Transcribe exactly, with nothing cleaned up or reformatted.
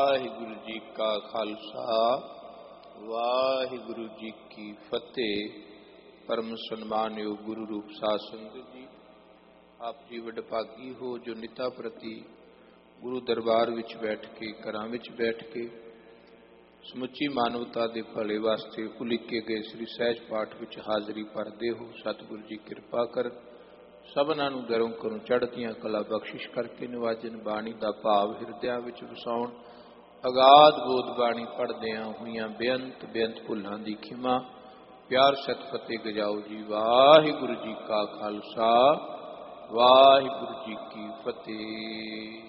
ਵਾਹਿਗੁਰੂ ਜੀ ਕਾ ਖਾਲਸਾ ਵਾਹਿਗੁਰੂ ਜੀ ਕੀ ਫਤਿਹ। ਪਰਮ ਸਨਮਾਨਯੋਗ ਗੁਰੂ ਰੂਪ ਸਾਧ ਸੰਗਤ ਜੀ, ਆਪ ਜੀ ਵਡਭਾਗੀ ਹੋ ਜੋ ਨਿਤਾ ਪ੍ਰਤੀ ਗੁਰੂ ਦਰਬਾਰ ਵਿੱਚ ਬੈਠ ਕੇ, ਘਰਾਂ ਵਿੱਚ ਬੈਠ ਕੇ ਸਮੁੱਚੀ ਮਾਨਵਤਾ ਦੇ ਭਲੇ ਵਾਸਤੇ ਉਲੀਕੇ ਗਏ ਸ੍ਰੀ ਸਹਿਜ ਪਾਠ ਵਿੱਚ ਹਾਜ਼ਰੀ ਭਰਦੇ ਹੋ। ਸਤਿਗੁਰੂ ਜੀ ਕਿਰਪਾ ਕਰ ਸਭਨਾਂ ਨੂੰ ਦਰੋਂ ਕਰੋਂ ਚੜ੍ਹਦੀਆਂ ਕਲਾ ਬਖਸ਼ਿਸ਼ ਕਰਕੇ ਨਿਵਾਜਨ। ਬਾਣੀ ਦਾ ਭਾਵ ਹਿਰਦਿਆਂ ਵਿੱਚ ਵਸਾਉਣ। ਅਗਾਧ ਬੋਧ ਬਾਣੀ ਪੜ੍ਹਦਿਆਂ ਹੋਈਆਂ ਬੇਅੰਤ ਬੇਅੰਤ ਭੁੱਲਾਂ ਦੀ ਖਿਮਾ। ਪਿਆਰ ਸਤ ਫਤਿਹ ਗਜਾਓ ਜੀ। ਵਾਹਿਗੁਰੂ ਜੀ ਕਾ ਖਾਲਸਾ ਵਾਹਿਗੁਰੂ ਜੀ ਕੀ ਫਤਿਹ।